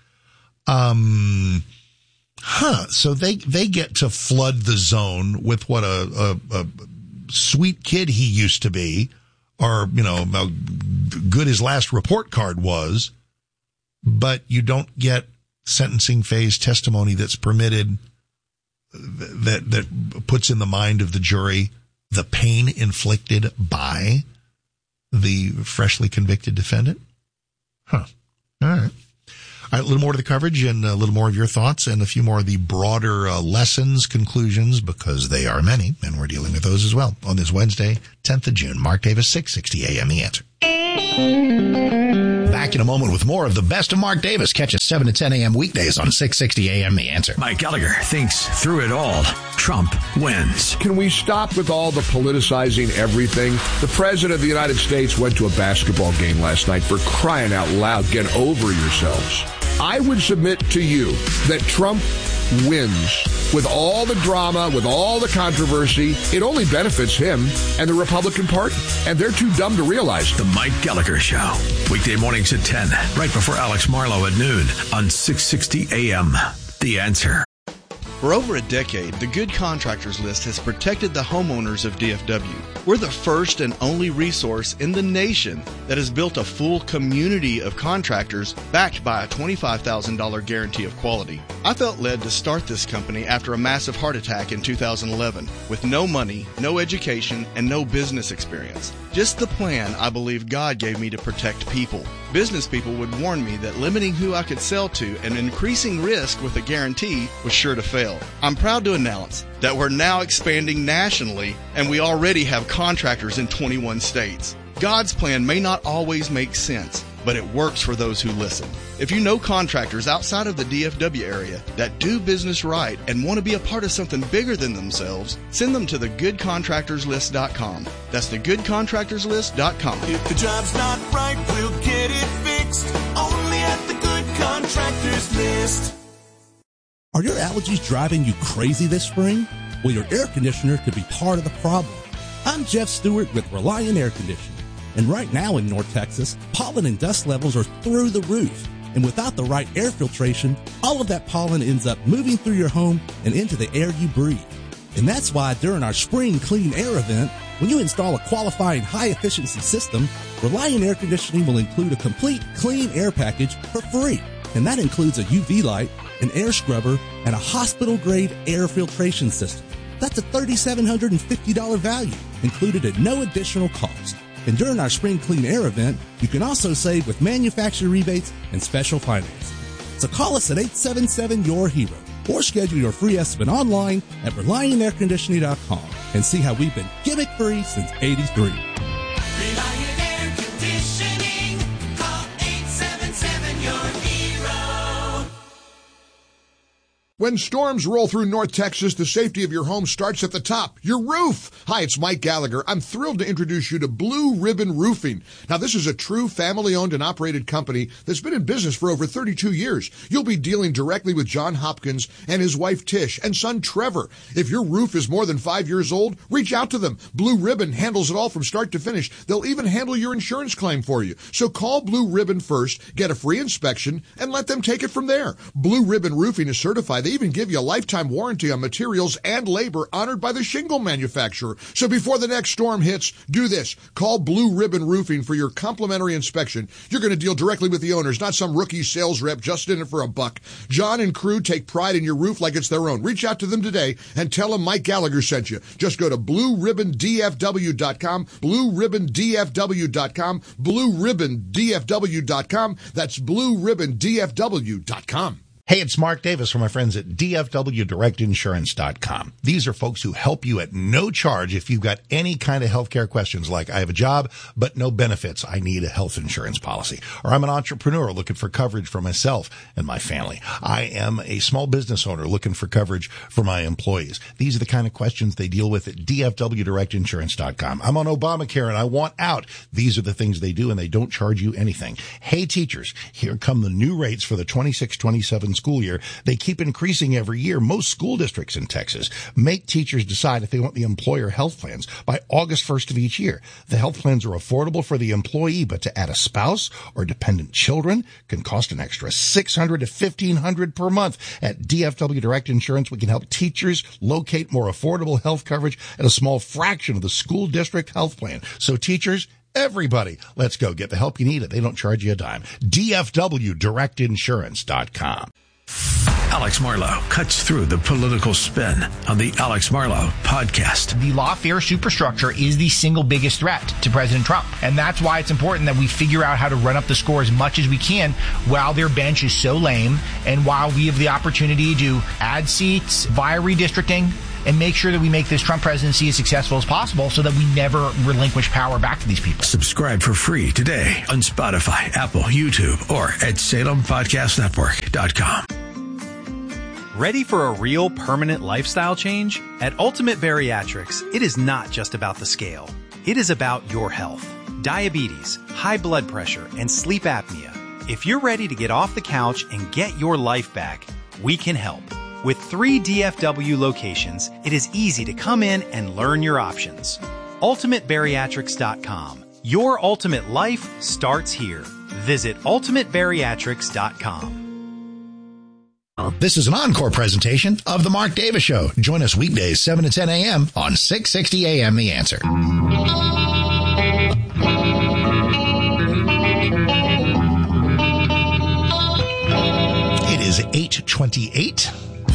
Um, huh. So they, they get to flood the zone with what a, a, a sweet kid he used to be, or, you know, how good his last report card was, but you don't get sentencing phase testimony that's permitted that that puts in the mind of the jury the pain inflicted by the freshly convicted defendant? Huh. All right. All right, a little more to the coverage and a little more of your thoughts and a few more of the broader uh, lessons, conclusions, because they are many, and we're dealing with those as well on this Wednesday, tenth of June. Mark Davis, six sixty A M, The Answer. Back in a moment with more of the best of Mark Davis. Catch us seven to ten A M weekdays on six sixty A M, The Answer. Mike Gallagher thinks through it all. Trump wins. Can we stop with all the politicizing everything? The President of the United States went to a basketball game last night. For crying out loud, get over yourselves. I would submit to you that Trump wins. With all the drama, with all the controversy, it only benefits him and the Republican Party. And they're too dumb to realize. The Mike Gallagher Show. Weekday mornings at ten, right before Alex Marlowe at noon on six sixty A M. The Answer. For over a decade, the Good Contractors List has protected the homeowners of D F W. We're the first and only resource in the nation that has built a full community of contractors backed by a twenty-five thousand dollars guarantee of quality. I felt led to start this company after a massive heart attack in two thousand eleven with no money, no education, and no business experience. Just the plan I believe God gave me to protect people. Business people would warn me that limiting who I could sell to and increasing risk with a guarantee was sure to fail. I'm proud to announce that we're now expanding nationally, and we already have contractors in twenty-one states. God's plan may not always make sense, but it works for those who listen. If you know contractors outside of the D F W area that do business right and want to be a part of something bigger than themselves, send them to the good contractors list dot com. That's the good contractors list dot com. If the job's not right, we'll get it fixed. Only at the Good Contractors List. Are your allergies driving you crazy this spring? Well, your air conditioner could be part of the problem. I'm Jeff Stewart with Reliant Air Conditioning. And right now in North Texas, pollen and dust levels are through the roof. And without the right air filtration, all of that pollen ends up moving through your home and into the air you breathe. And that's why during our Spring Clean Air event, when you install a qualifying high-efficiency system, Reliant Air Conditioning will include a complete clean air package for free. And that includes a U V light, an air scrubber, and a hospital-grade air filtration system. That's a three thousand seven hundred fifty dollars value, included at no additional cost. And during our Spring Clean Air event, you can also save with manufacturer rebates and special financing. So call us at eight seven seven, Y O U R HERO or schedule your free estimate online at reliant air conditioning dot com and see how we've been gimmick-free since eighty-three. Reliant Air Conditioning. Call eight seven seven, Y O U R HERO. When storms roll through North Texas, the safety of your home starts at the top, your roof. Hi, it's Mike Gallagher. I'm thrilled to introduce you to Blue Ribbon Roofing. Now, this is a true family-owned and operated company that's been in business for over thirty-two years. You'll be dealing directly with John Hopkins and his wife Tish and son Trevor. If your roof is more than five years old, reach out to them. Blue Ribbon handles it all from start to finish. They'll even handle your insurance claim for you. So call Blue Ribbon first, get a free inspection, and let them take it from there. Blue Ribbon Roofing is certified. They even give you a lifetime warranty on materials and labor honored by the shingle manufacturer. So before the next storm hits, do this. Call Blue Ribbon Roofing for your complimentary inspection. You're going to deal directly with the owners, not some rookie sales rep just in it for a buck. John and crew take pride in your roof like it's their own. Reach out to them today and tell them Mike Gallagher sent you. Just go to blue ribbon d f w dot com, blue ribbon d f w dot com, blue ribbon d f w dot com. That's blue ribbon d f w dot com. Hey, it's Mark Davis from my friends at D F W direct insurance dot com. These are folks who help you at no charge if you've got any kind of healthcare questions like I have a job, but no benefits. I need a health insurance policy. Or I'm an entrepreneur looking for coverage for myself and my family. I am a small business owner looking for coverage for my employees. These are the kind of questions they deal with at D F W direct insurance dot com. I'm on Obamacare and I want out. These are the things they do and they don't charge you anything. Hey, teachers, here come the new rates for the twenty-six twenty-seven school year. They keep increasing every year. Most school districts in Texas make teachers decide if they want the employer health plans by August first of each year. The health plans are affordable for the employee, but to add a spouse or dependent children can cost an extra six hundred dollars to fifteen hundred dollars per month. At D F W Direct Insurance, we can help teachers locate more affordable health coverage at a small fraction of the school district health plan. So teachers, everybody, let's go get the help you need. They don't charge you a dime. D F W direct insurance dot com. Alex Marlow cuts through the political spin on the Alex Marlow podcast. The lawfare superstructure is the single biggest threat to President Trump. And that's why it's important that we figure out how to run up the score as much as we can while their bench is so lame and while we have the opportunity to add seats via redistricting and make sure that we make this Trump presidency as successful as possible so that we never relinquish power back to these people. Subscribe for free today on Spotify, Apple, YouTube, or at Salem Podcast Network dot com. Ready for a real permanent lifestyle change? At Ultimate Bariatrics, it is not just about the scale. It is about your health. Diabetes, high blood pressure, and sleep apnea. If you're ready to get off the couch and get your life back, we can help. With three D F W locations, it is easy to come in and learn your options. Ultimate Bariatrics dot com. Your ultimate life starts here. Visit Ultimate Bariatrics dot com. This is an encore presentation of The Mark Davis Show. Join us weekdays, seven to ten a.m. on six sixty A M The Answer. It is eight twenty-eight.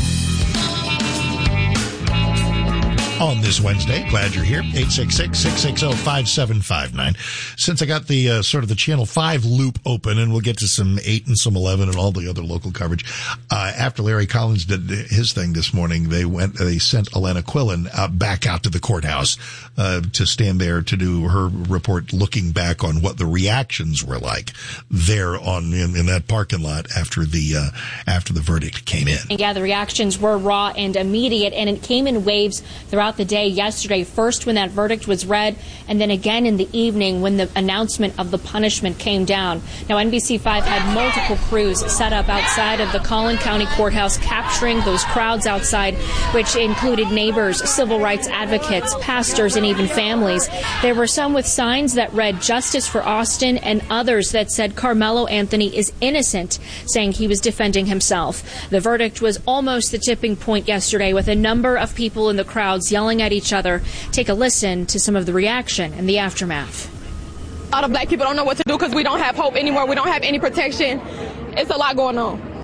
On this Wednesday, glad you're here. eight six six, six six zero, five seven five nine. Since I got the uh, sort of the Channel five loop open, and we'll get to some eight and some eleven and all the other local coverage. Uh, after Larry Collins did his thing this morning, they went, they sent Alana Quillen uh, back out to the courthouse uh, to stand there to do her report, looking back on what the reactions were like there on in, in that parking lot after the uh, after the verdict came in. Yeah, the reactions were raw and immediate, and it came in waves throughout the day yesterday. First when that verdict was read, and then again in the evening when the announcement of the punishment came down. Now, N B C five had multiple crews set up outside of the Collin County Courthouse, capturing those crowds outside, which included neighbors, civil rights advocates, pastors, and even families. There were some with signs that read "Justice for Austin" and others that said Carmelo Anthony is innocent, saying he was defending himself. The verdict was almost the tipping point yesterday, with a number of people in the crowds yelling at each other. Take a listen to some of the reaction and the aftermath. A lot of black people don't know what to do because we don't have hope anymore. We don't have any protection. It's a lot going on.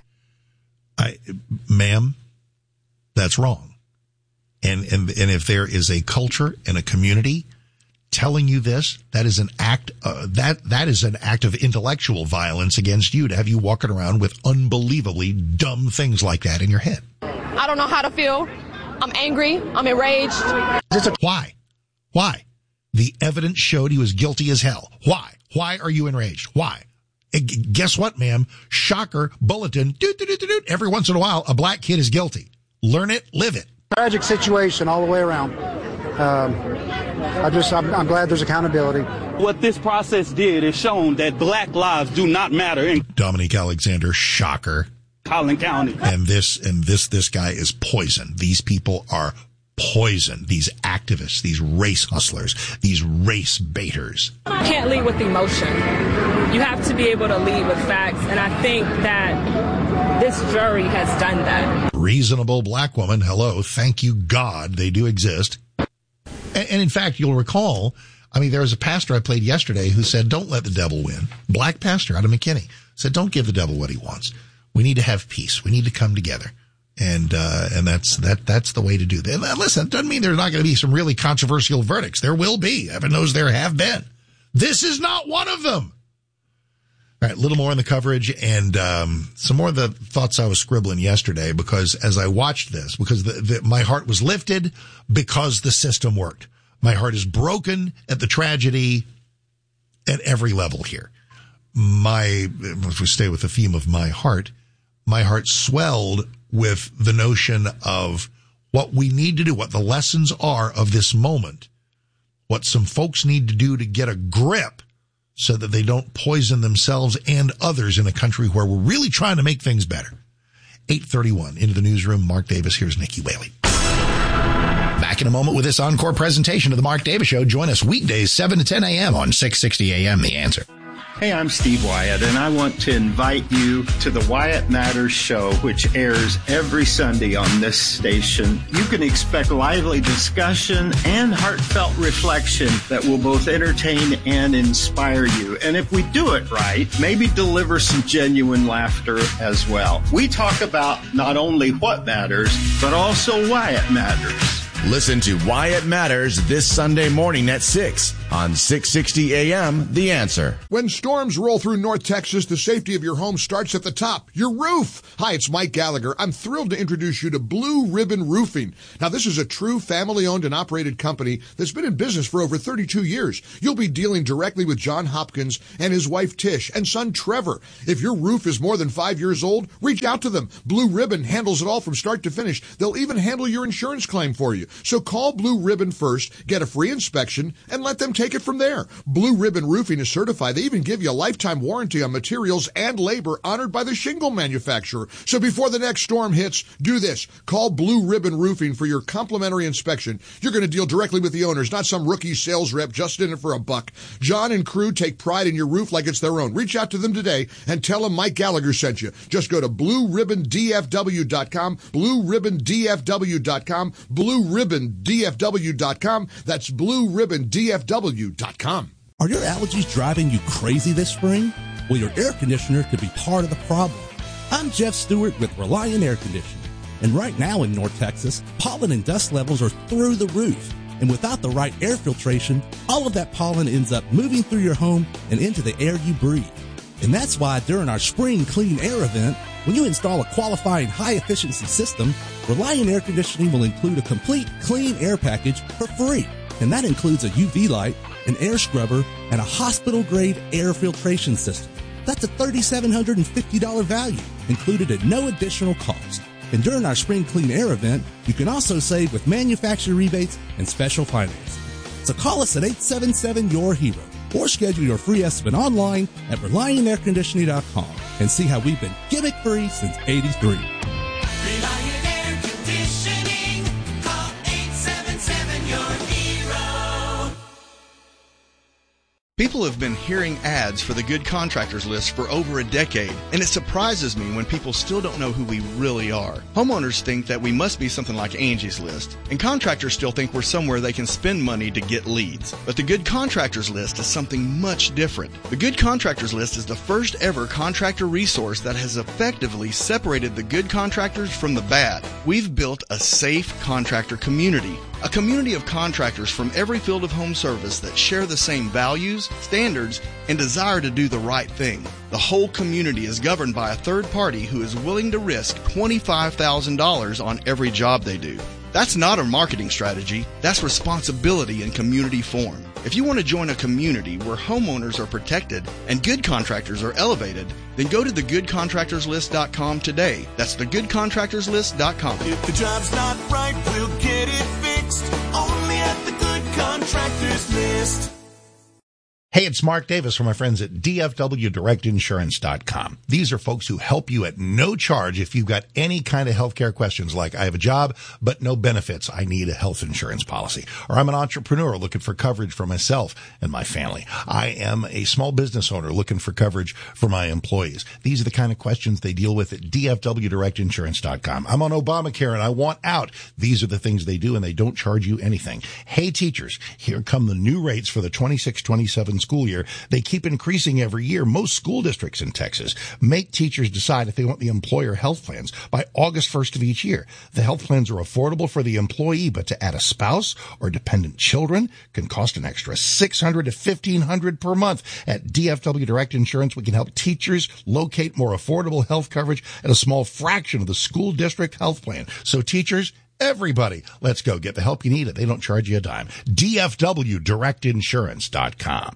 I, ma'am, that's wrong. And, and, and if there is a culture and a community telling you this, that is an act, uh, that, that is an act of intellectual violence against you, to have you walking around with unbelievably dumb things like that in your head. I don't know how to feel. I'm angry. I'm enraged. Why? Why? The evidence showed he was guilty as hell. Why? Why are you enraged? Why? Guess what, ma'am? Shocker, bulletin, doot, doot, doot, doot. Every once in a while, a black kid is guilty. Learn it, live it. Tragic situation all the way around. Um, I just, I'm, I'm glad there's accountability. What this process did is shown that black lives do not matter. In Dominique Alexander, shocker. Collin County. And this, and this, this guy is poison. These people are poison. These activists, these race hustlers, these race baiters. You can't lead with emotion. You have to be able to lead with facts. And I think that this jury has done that. Reasonable black woman. Hello. Thank you, God. They do exist. And, and in fact, you'll recall, I mean, there was a pastor I played yesterday who said, don't let the devil win. Black pastor out of McKinney said, don't give the devil what he wants. We need to have peace. We need to come together. And, uh, and that's, that, that's the way to do that. And listen, it doesn't mean there's not going to be some really controversial verdicts. There will be. Heaven knows there have been. This is not one of them. All right, a little more in the coverage and, um, some more of the thoughts I was scribbling yesterday, because as I watched this, because the, the, my heart was lifted because the system worked. My heart is broken at the tragedy at every level here. My, if we stay with the theme of my heart, my heart swelled with the notion of what we need to do, what the lessons are of this moment, what some folks need to do to get a grip so that they don't poison themselves and others in a country where we're really trying to make things better. eight thirty-one into the newsroom. Mark Davis. Here's Nikki Whaley. Back in a moment with this encore presentation of the Mark Davis Show. Join us weekdays, seven to ten a.m. on six sixty A M The Answer. Hey, I'm Steve Wyatt, and I want to invite you to the Wyatt Matters show, which airs every Sunday on this station. You can expect lively discussion and heartfelt reflection that will both entertain and inspire you. And if we do it right, maybe deliver some genuine laughter as well. We talk about not only what matters, but also why it matters. Listen to Wyatt Matters this Sunday morning at six on six sixty A M The Answer. When storms roll through North Texas, the safety of your home starts at the top, your roof. Hi, it's Mike Gallagher. I'm thrilled to introduce you to Blue Ribbon Roofing. Now, this is a true family-owned and operated company that's been in business for over thirty-two years. You'll be dealing directly with John Hopkins and his wife Tish and son Trevor. If your roof is more than five years old, reach out to them. Blue Ribbon handles it all from start to finish. They'll even handle your insurance claim for you. So call Blue Ribbon first, get a free inspection, and let them take it from there. Blue Ribbon Roofing is certified. They even give you a lifetime warranty on materials and labor honored by the shingle manufacturer. So before the next storm hits, do this. Call Blue Ribbon Roofing for your complimentary inspection. You're going to deal directly with the owners, not some rookie sales rep just in it for a buck. John and crew take pride in your roof like it's their own. Reach out to them today and tell them Mike Gallagher sent you. Just go to blue ribbon d f w dot com, blue ribbon d f w dot com, blue ribbon d f w dot com. That's blue ribbon d f w dot com. Are your allergies driving you crazy this spring? Well, your air conditioner could be part of the problem. I'm Jeff Stewart with Reliant Air Conditioning. And right now in North Texas, pollen and dust levels are through the roof. And without the right air filtration, all of that pollen ends up moving through your home and into the air you breathe. And that's why during our Spring Clean Air event, when you install a qualifying high-efficiency system, Reliant Air Conditioning will include a complete clean air package for free. And that includes a U V light, an air scrubber, and a hospital-grade air filtration system. That's a three thousand seven hundred fifty dollars value, included at no additional cost. And during our Spring Clean Air event, you can also save with manufacturer rebates and special financing. So call us at eight seven seven, Y O U R HERO or schedule your free estimate online at reliant air conditioning dot com and see how we've been gimmick-free since eighty-three. Reliant Air Conditioning. Call eight seven seven, Y O U R HERO. People have been hearing ads for the Good Contractors List for over a decade, and it surprises me when people still don't know who we really are. Homeowners think that we must be something like Angie's List, and contractors still think we're somewhere they can spend money to get leads. But the Good Contractors List is something much different. The Good Contractors List is the first ever contractor resource that has effectively separated the good contractors from the bad. We've built a safe contractor community. A community of contractors from every field of home service that share the same values, standards, and desire to do the right thing. The whole community is governed by a third party who is willing to risk twenty-five thousand dollars on every job they do. That's not a marketing strategy. That's responsibility in community form. If you want to join a community where homeowners are protected and good contractors are elevated, then go to the good contractors list dot com today. That's the good contractors list dot com. If the job's not right, we'll get it fixed. Only at the Good Contractors List. Hey, it's Mark Davis from my friends at D F W Direct Insurance dot com. These are folks who help you at no charge if you've got any kind of healthcare questions like I have a job, but no benefits. I need a health insurance policy. Or I'm an entrepreneur looking for coverage for myself and my family. I am a small business owner looking for coverage for my employees. These are the kind of questions they deal with at D F W Direct Insurance dot com. I'm on Obamacare and I want out. These are the things they do and they don't charge you anything. Hey, teachers, here come the new rates for the twenty-six twenty-seven school year. They keep increasing every year. Most school districts in Texas make teachers decide if they want the employer health plans by August first of each year. The health plans are affordable for the employee, but to add a spouse or dependent children can cost an extra six hundred dollars to fifteen hundred dollars per month. At D F W Direct Insurance, we can help teachers locate more affordable health coverage at a small fraction of the school district health plan. So teachers, everybody, let's go get the help you need. They don't charge you a dime. D F W Direct Insurance dot com.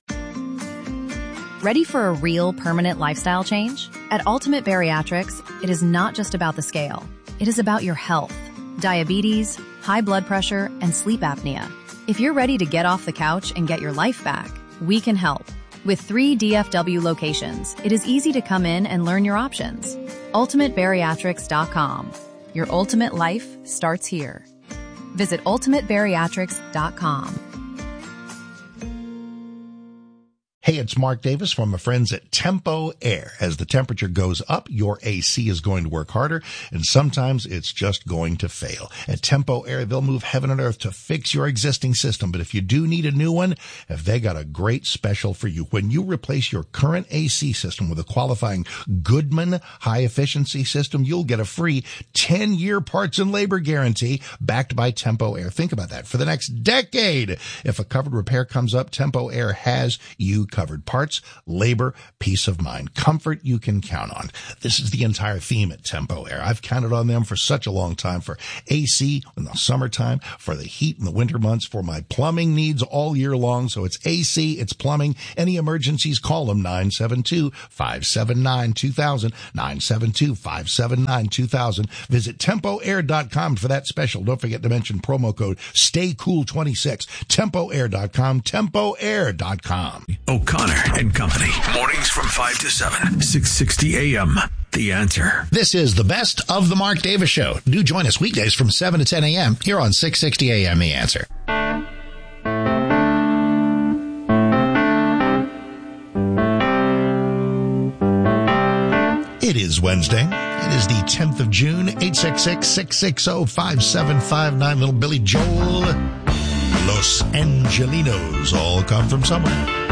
Ready for a real permanent lifestyle change? At Ultimate Bariatrics, it is not just about the scale. It is about your health, diabetes, high blood pressure, and sleep apnea. If you're ready to get off the couch and get your life back, we can help. With three D F W locations, it is easy to come in and learn your options. Ultimate Bariatrics dot com. Your ultimate life starts here. Visit Ultimate Bariatrics dot com. Hey, Hey, it's Mark Davis from my friends at Tempo Air. As the temperature goes up, your A C is going to work harder, and sometimes it's just going to fail. At Tempo Air, they'll move heaven and earth to fix your existing system, but if you do need a new one, if they got a great special for you. When you replace your current A C system with a qualifying Goodman high-efficiency system, you'll get a free ten-year parts and labor guarantee backed by Tempo Air. Think about that. For the next decade, if a covered repair comes up, Tempo Air has you covered. Parts, labor, peace of mind, comfort you can count on. This is the entire theme at Tempo Air. I've counted on them for such a long time, for A C in the summertime, for the heat in the winter months, for my plumbing needs all year long. So it's A C, it's plumbing. Any emergencies, call them nine seven two, five seven nine, two thousand, nine seven two, five seven nine, two thousand. Visit tempo air dot com for that special. Don't forget to mention promo code stay cool twenty-six. tempo air dot com, tempo air dot com. O'Connor and Company. Mornings from five to seven. six sixty a.m. The Answer. This is the best of the Mark Davis Show. Do join us weekdays from seven to ten a.m. here on six sixty a.m. The Answer. It is Wednesday. It is the tenth of June. eight six six, six six zero, five seven five nine. Little Billy Joel. Los Angelinos all come from somewhere.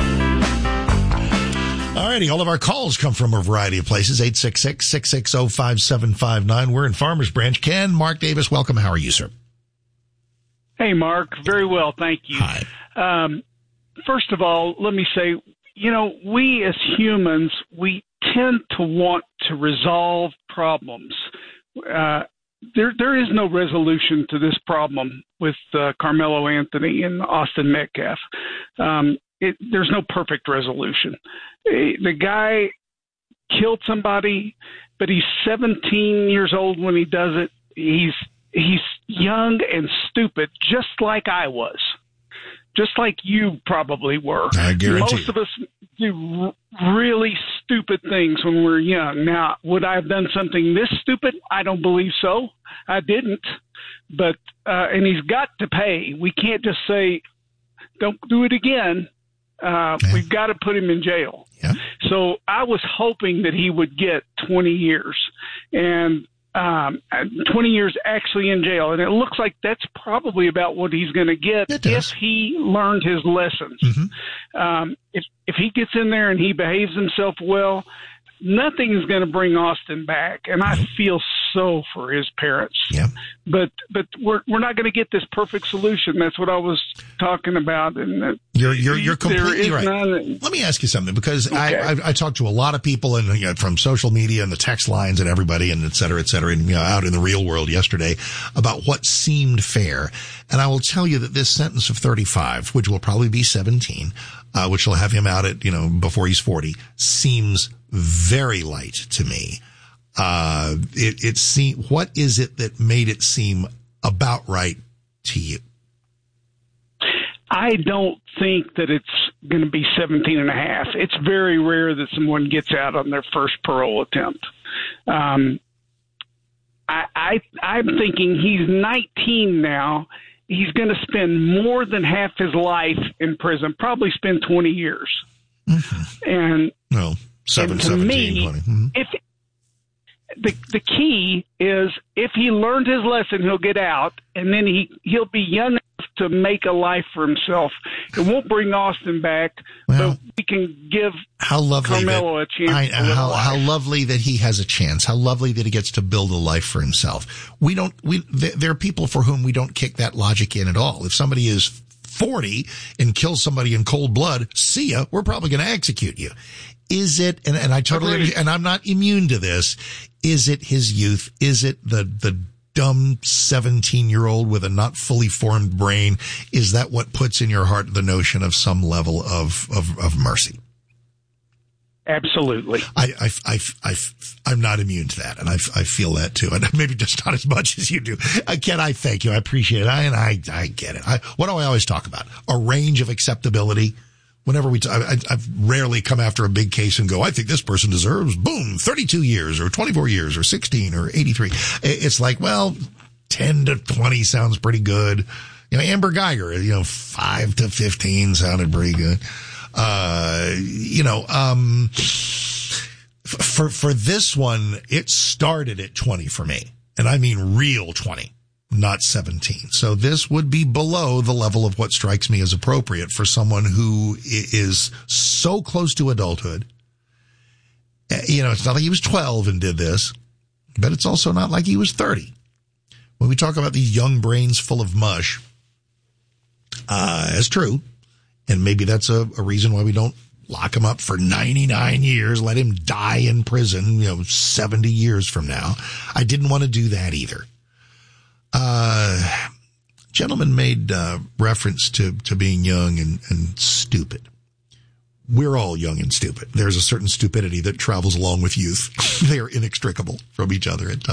Alrighty, all of our calls come from a variety of places. eight six six, six six zero, five seven five nine. We're in Farmers Branch. Ken, Mark Davis, welcome. How are you, sir? Hey, Mark. Very well, thank you. Hi. Um, first of all, let me say, you know, we as humans, we tend to want to resolve problems. Uh, there, there is no resolution to this problem with uh, Carmelo Anthony and Austin Metcalf. Um, it, there's no perfect resolution. The guy killed somebody, but he's seventeen years old when he does it. He's he's young and stupid, just like I was, just like you probably were. I guarantee. Most of us do r- really stupid things when we're young. Now, would I have done something this stupid? I don't believe so. I didn't. But uh, and he's got to pay. We can't just say, "Don't do it again." Uh, yeah. We've got to put him in jail. Yeah. So I was hoping that he would get twenty years and um, twenty years actually in jail. And it looks like that's probably about what he's going to get if he learned his lessons. Mm-hmm. Um, if, if he gets in there and he behaves himself well, nothing is going to bring Austin back. And I feel so for his parents. Yeah. But but we're we're not going to get this perfect solution. That's what I was talking about. And that You're you're you're completely right. None, Let me ask you something, because okay. I, I I talked to a lot of people, and you know, from social media and the text lines and everybody, and et cetera, et cetera, and you know, out in the real world yesterday about what seemed fair. And I will tell you that this sentence of thirty-five, which will probably be seventeen, uh, which will have him out at you know before he's forty, seems very light to me. Uh, it, it seem, what is it that made it seem about right to you? I don't think that it's going to be seventeen and a half. It's very rare that someone gets out on their first parole attempt. Um, I, I, I'm thinking he's nineteen now. He's going to spend more than half his life in prison, probably spend twenty years. Mm-hmm. And, no, seven, and to seventeen, me, twenty. Mm-hmm. if the the key is if he learned his lesson, he'll get out, and then he he'll be young enough to make a life for himself. It won't bring Austin back, well, but we can give how lovely Carmelo that, a chance. I, to live how, a life. how lovely that he has a chance. How lovely that he gets to build a life for himself. We don't. We th- there are people for whom we don't kick that logic in at all. If somebody is forty and kills somebody in cold blood, see ya. We're probably going to execute you. Is it, and, and I totally, agree, and I'm not immune to this, is it his youth? Is it the, the dumb seventeen-year-old with a not fully formed brain? Is that what puts in your heart the notion of some level of, of, of mercy? Absolutely. I, I, I, I, I'm not immune to that, and I, I feel that too, and maybe just not as much as you do. Again, I thank you. I appreciate it. I, and I, I get it. I, what do I always talk about? A range of acceptability. Whenever we, t- I, I've rarely come after a big case and go, I think this person deserves, boom, thirty-two years or twenty-four years or sixteen or eighty-three. It's like, well, ten to twenty sounds pretty good. You know, Amber Geiger, you know, five to fifteen sounded pretty good. Uh, you know, um, for, for this one, it started at twenty for me. And I mean real twenty, not seventeen. So this would be below the level of what strikes me as appropriate for someone who is so close to adulthood. You know, it's not like he was twelve and did this, but it's also not like he was thirty. When we talk about these young brains full of mush, uh, it's true. And maybe that's a, a reason why we don't lock him up for ninety-nine years, let him die in prison, you know, seventy years from now. I didn't want to do that either. Uh, gentleman made uh, reference to, to being young and, and stupid. We're all young and stupid. There's a certain stupidity that travels along with youth. They are inextricable from each other at times.